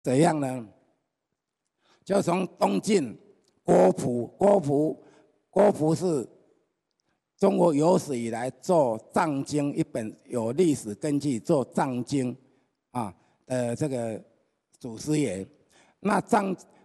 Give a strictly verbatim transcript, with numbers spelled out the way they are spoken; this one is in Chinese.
怎样呢？就从东晋郭璞，郭璞，郭璞是中国有史以来做藏经一本有历史根据做藏经啊的这个祖师爷。那藏